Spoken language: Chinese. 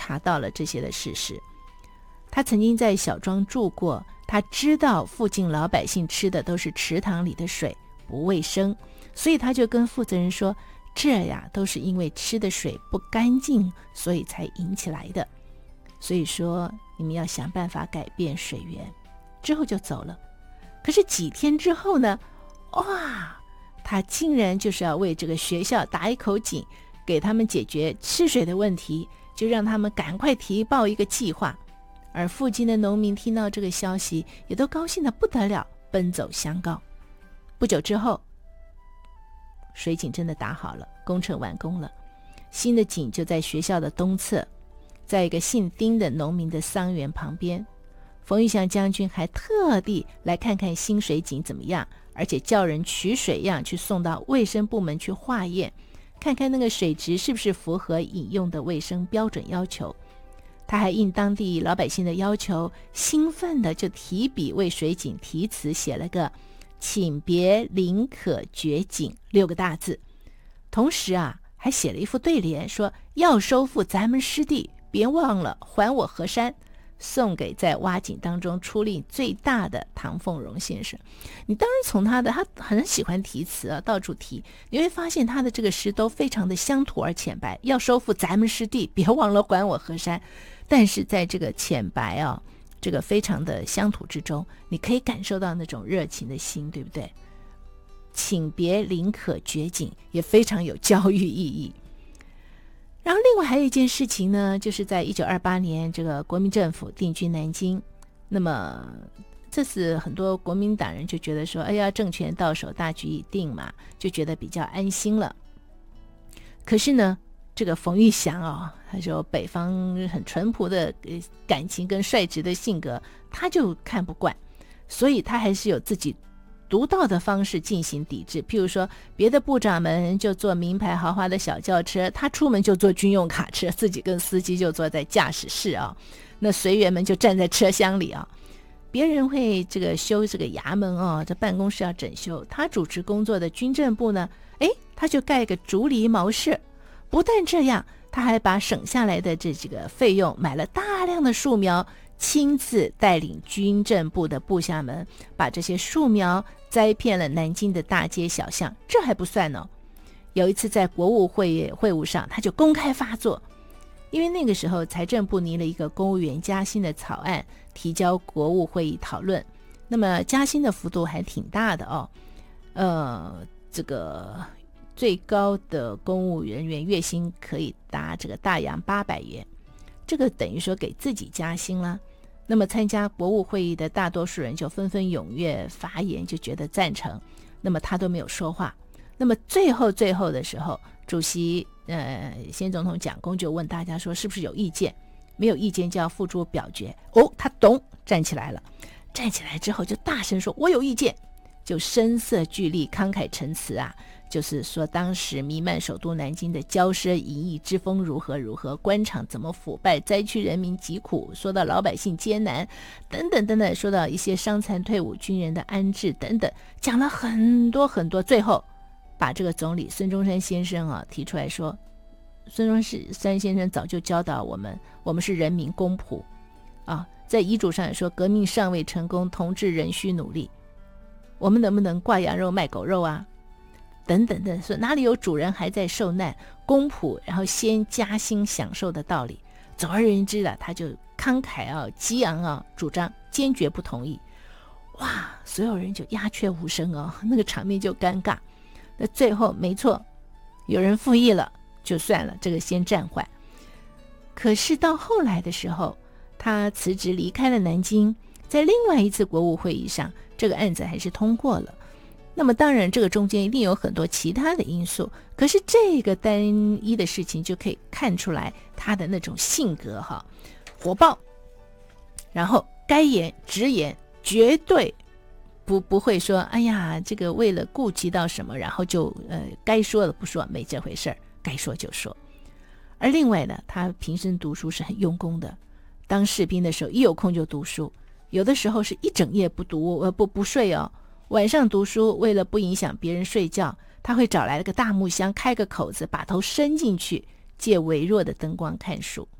察到了这些的事实。他曾经在小庄住过，他知道附近老百姓吃的都是池塘里的水，不卫生，所以他就跟负责人说，这呀都是因为吃的水不干净，所以才引起来的，所以说你们要想办法改变水源。之后就走了。可是几天之后呢，哇，他竟然就是要为这个学校打一口井，给他们解决吃水的问题，就让他们赶快提报一个计划。而附近的农民听到这个消息，也都高兴得不得了，奔走相告。不久之后，水井真的打好了，工程完工了。新的井就在学校的东侧，在一个姓丁的农民的桑园旁边。冯玉祥将军还特地来看看新水井怎么样，而且叫人取水样去送到卫生部门去化验，看看那个水质是不是符合饮用的卫生标准要求。他还应当地老百姓的要求，兴奋的就提笔为水井题词，写了个请别临可掘井6个大字。同时啊，还写了一副对联，说要收复咱们师弟，别忘了还我河山，送给在挖井当中出力最大的唐凤荣先生。你当然从他很喜欢题词啊，到处提，你会发现他的这个诗都非常的乡土而浅白，要收复咱们师弟，别忘了还我河山。但是在这个浅白啊，这个非常的乡土之中，你可以感受到那种热情的心，对不对？请别临可掘井也非常有教育意义。然后另外还有一件事情呢，就是在1928年这个国民政府定居南京。那么这次很多国民党人就觉得说，哎呀，政权到手，大局已定嘛，就觉得比较安心了。可是呢，这个冯玉祥他说北方很淳朴的感情跟率直的性格，他就看不惯，所以他还是有自己独到的方式进行抵制。譬如说，别的部长们就坐名牌豪华的小轿车，他出门就坐军用卡车，自己跟司机就坐在驾驶室那随员们就站在车厢里别人会这个修这个衙门这办公室要整修，他主持工作的军政部呢，他就盖个竹篱茅舍。不但这样，他还把省下来的这个费用买了大量的树苗，亲自带领军政部的部下们把这些树苗栽遍了南京的大街小巷。这还不算有一次在国务会务上，他就公开发作，因为那个时候财政部拟了一个公务员加薪的草案，提交国务会议讨论。那么加薪的幅度还挺大的这个最高的公务人员月薪可以达这个大洋800元，这个等于说给自己加薪啦。那么参加国务会议的大多数人就纷纷踊跃发言，就觉得赞成。那么他都没有说话。那么最后的时候，主席先总统蒋公就问大家说，是不是有意见？没有意见就要付诸表决。他咚站起来了，站起来之后就大声说，我有意见，就声色俱厉，慷慨陈词就是说当时弥漫首都南京的骄奢淫逸之风如何如何，官场怎么腐败，灾区人民疾苦，说到老百姓艰难等等等等，说到一些伤残退伍军人的安置等等，讲了很多很多。最后把这个总理孙中山先生提出来说，孙中山先生早就教导我们是人民公仆在遗嘱上也说，革命尚未成功，同志仍需努力，我们能不能挂羊肉卖狗肉等等的，说哪里有主人还在受难，公仆然后先加薪享受的道理。总而言之他就慷慨激昂主张坚决不同意。哇，所有人就鸦雀无声那个场面就尴尬。那最后没错，有人复议了就算了，这个先暂缓。可是到后来的时候，他辞职离开了南京，在另外一次国务会议上，这个案子还是通过了。那么当然这个中间一定有很多其他的因素，可是这个单一的事情就可以看出来他的那种性格火爆，然后该言直言，绝对不会说哎呀这个为了顾及到什么，然后就该说的不说，没这回事儿，该说就说。而另外呢，他平时读书是很用功的，当士兵的时候一有空就读书，有的时候是一整夜不读不睡晚上读书，为了不影响别人睡觉，他会找来了个大木箱，开个口子，把头伸进去，借微弱的灯光看书。